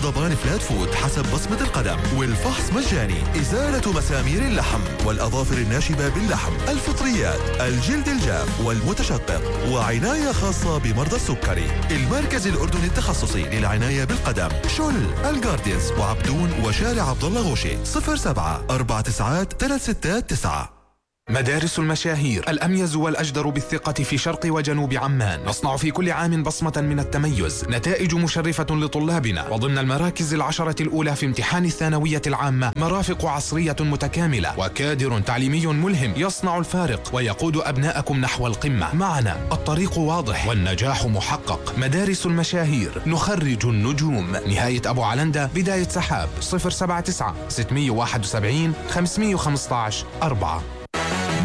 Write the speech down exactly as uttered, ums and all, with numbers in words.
ضبان فلات فوت حسب بصمة القدم، والفحص مجاني. إزالة مسامير اللحم والأظافر الناشبة باللحم، الفطريات، الجلد الجاف والمتشقق، وعناية خاصة بمرضى السكري. المركز الأردني التخصصي للعناية بالقدم، شل، الجاردينز وعبدون وشارع عبد الله غوشي. صفر سبعة أربعة تسعات ثلاث ستات تسعة. مدارس المشاهير، الأميز والأجدر بالثقة في شرق وجنوب عمان. نصنع في كل عام بصمة من التميز، نتائج مشرفة لطلابنا، وضمن المراكز العشرة الأولى في امتحان الثانوية العامة. مرافق عصرية متكاملة وكادر تعليمي ملهم يصنع الفارق ويقود أبناءكم نحو القمة. معنا الطريق واضح والنجاح محقق. مدارس المشاهير، نخرج النجوم. نهاية أبو علندة، بداية سحاب. صفر سبعة تسعة ستمائة وواحد وسبعين خمسمائة وخمسة عشر أربعة.